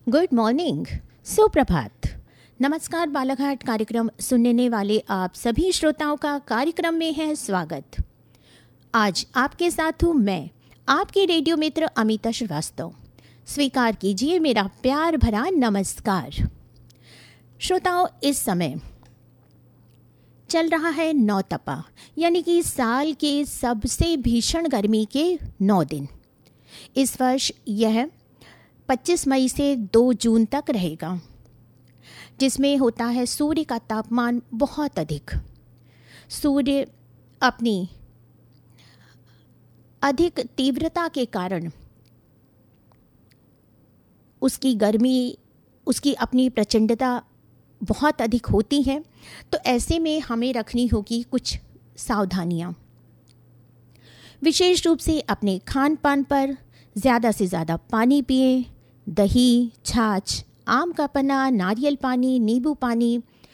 Good morning, सुप्रभात, नमस्कार। बालाघाट कार्यक्रम सुनने वाले आप सभी श्रोताओं का कार्यक्रम में है स्वागत। आज आपके साथ हूँ मैं, आपकी रेडियो मित्र अमिता श्रीवास्तव। स्वीकार कीजिए मेरा प्यार भरा नमस्कार। श्रोताओं, इस समय चल रहा है नौतपा, यानी कि साल के सबसे भीषण गर्मी के 9 दिन। इस वर्ष यह 25 मई से 2 जून तक रहेगा, जिसमें होता है सूर्य का तापमान बहुत अधिक। सूर्य अपनी अधिक तीव्रता के कारण उसकी गर्मी, उसकी अपनी प्रचंडता बहुत अधिक होती है। तो ऐसे में हमें रखनी होगी कुछ सावधानियां। विशेष रूप से अपने खान पान पर ज़्यादा से ज़्यादा पानी पिएं। दही, छाछ, आम का पन्ना, नारियल पानी, नींबू पानी,